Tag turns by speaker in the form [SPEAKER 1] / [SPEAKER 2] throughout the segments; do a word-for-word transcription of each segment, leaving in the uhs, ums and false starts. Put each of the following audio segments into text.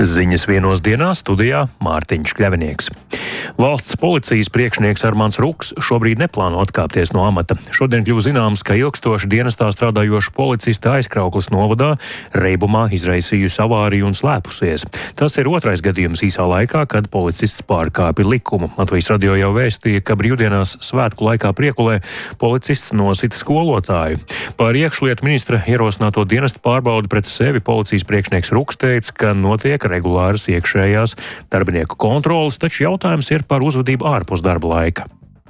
[SPEAKER 1] Ziņas vienos dienā studijā Mārtiņš Kļavinieks. Valsts policijas priekšnieks Armands Ruks šobrīd neplāno atkāpties no amata. Šodien kļuva zināms, ka ilgstoši dienestā strādājoša policista Aizkraukles novadā Reibumā izraisījusi avāriju un slēpusies. Tas ir otrais gadījums īsā laikā, kad policists pārkāpja likumu. Latvijas radio jau vēstīja, ka brīvdienās svētku laikā Priekulē policists nosita skolotāju. Par iekšlietu ministra ierosināto dienestu pārbaudi pret sevi policijas priekšnieks Ruks teica, ka notiek regulāras iekšējās darbinieku kontrolas, taču jautājums ir par uzvedību ārpus darba laika.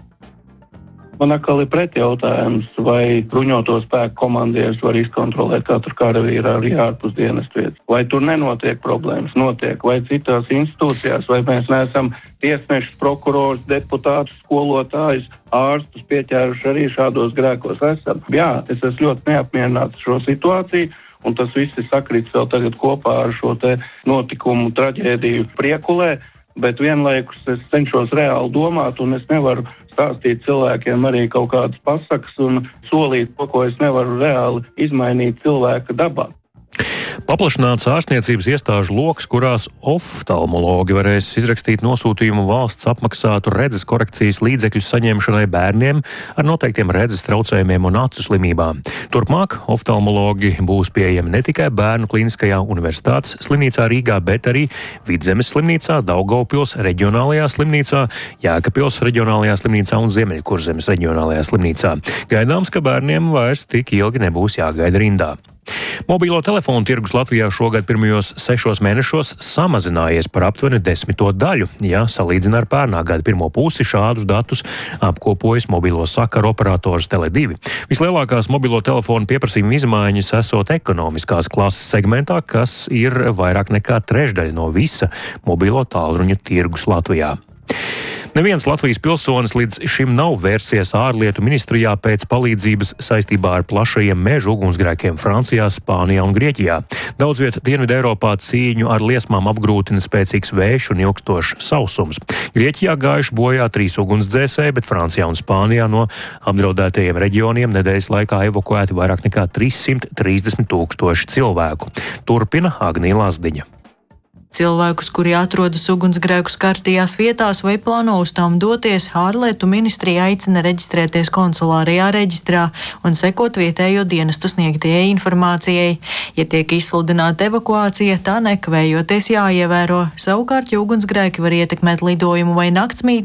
[SPEAKER 2] Man atkal ir pretjautājums, vai bruņoto spēku komandieris var izkontrolēt katru karavīru arī ārpus dienestu vietas. Vai tur nenotiek problēmas? Notiek. Vai citās institūcijās, vai mēs neesam tiesnešus, prokurors, deputātus, skolotājus, ārstus pieķēruši arī šādos grēkos esam? Jā, es esmu ļoti neapmierināts ar šo situāciju, un tas viss ir sakrits vēl tagad kopā ar šo te notikumu traģēdiju Priekulē, bet vienlaikus es cenšos reāli domāt, un es nevaru stāstīt cilvēkiem arī kaut kādas pasakas un solīt to, ko es nevaru reāli izmainīt cilvēka dabā.
[SPEAKER 1] Paplašināts ārstniecības iestāžu loks, kurās oftalmologi varēs izrakstīt nosūtījumu valsts apmaksātu redzes korekcijas līdzekļu saņemšanai bērniem ar noteiktiem redzes traucējumiem un acu slimībām. Turpmāk oftalmologi būs pieejami ne tikai Bērnu klīniskajā universitātes slimnīcā Rīgā, bet arī Vidzemes slimnīcā, Daugavpils reģionālajā slimnīcā, Jēkabpils reģionālajā slimnīcā un Ziemeļkurzemes reģionālajā slimnīcā. Gaidāms, ka bērniem vairs tik ilgi nebūs jāgaida rindā. Mobilo telefonu tirgus Latvijā šogad pirmajos sešos mēnešos samazinājies par aptuveni desmito daļu, ja salīdzina ar pērnā gada pirmo pusi. Šādus datus apkopojas mobilo sakaru operators Tele divi. Vislielākās mobilo telefonu pieprasījuma izmaiņas esot ekonomiskās klases segmentā, kas ir vairāk nekā trešdaļa no visa mobilo tālruņa tirgus Latvijā. Neviens Latvijas pilsonis līdz šim nav vērsies ārlietu ministrijā pēc palīdzības saistībā ar plašajiem mežu ugunsgrēkiem Francijā, Spānijā un Grieķijā. Daudz viet Dienvidu Eiropā cīņu ar liesmām apgrūtina spēcīgs vējš un ilgstošs sausums. Grieķijā gājuši bojā trīs ugunsdzēsēji, bet Francijā un Spānijā no apdraudētajiem reģioniem nedēļas laikā evakuēti vairāk nekā trīssimt trīsdesmit tūkstoši cilvēku. Turpina Agnija Lazdiņa.
[SPEAKER 3] Cilvēkus, kuri atrodas ugunsgrēku skartajās vietās vai plāno uz tām doties, ārlietu ministrija aicina reģistrēties konsulārajā reģistrā un sekot vietējo dienestu sniegtajai informācijai. Ja tiek izsludināta evakuācija, tā nekavējoties jāievēro. Savukārt, ja ugunsgrēki var ietekmēt lidojumu vai naktsmītni,